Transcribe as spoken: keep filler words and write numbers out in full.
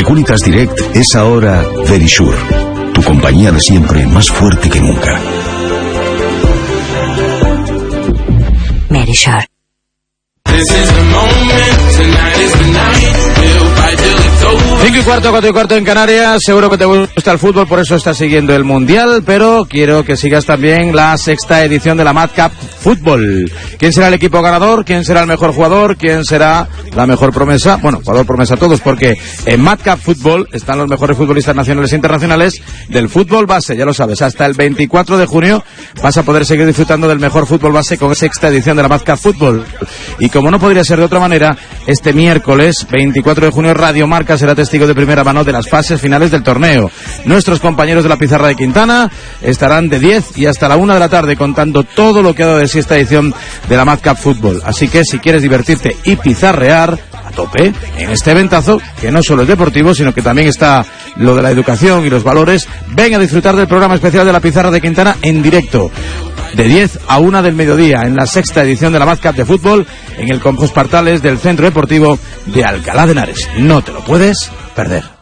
Securitas Direct es ahora Verisure, tu compañía de siempre más fuerte que nunca. Verisure. Cinco y cuarto, cuatro y cuarto en Canarias. Seguro que te gusta el fútbol, por eso estás siguiendo el Mundial, pero quiero que sigas también la sexta edición de la Madcap Fútbol. ¿Quién será el equipo ganador? ¿Quién será el mejor jugador? ¿Quién será la mejor promesa? Bueno, jugador promesa todos, porque en Madcap Fútbol están los mejores futbolistas nacionales e internacionales del fútbol base, ya lo sabes. Hasta el veinticuatro de junio vas a poder seguir disfrutando del mejor fútbol base con sexta edición de la Madcap Fútbol. Y como no podría ser de otra manera, este miércoles veinticuatro de junio Radio Marca será testigo de primera mano de las fases finales del torneo. Nuestros compañeros de la Pizarra de Quintana estarán de diez y hasta la una de la tarde contando todo lo que ha dado de sí esta edición de la Madcap Fútbol. Así que si quieres divertirte y pizarrear a tope en este eventazo, que no solo es deportivo, sino que también está lo de la educación y los valores, ven a disfrutar del programa especial de la Pizarra de Quintana en directo, de diez a una del mediodía, en la sexta edición de la Madcap de Fútbol, en el Campus Partalles del Centro Deportivo de Alcalá de Henares. No te lo puedes perder.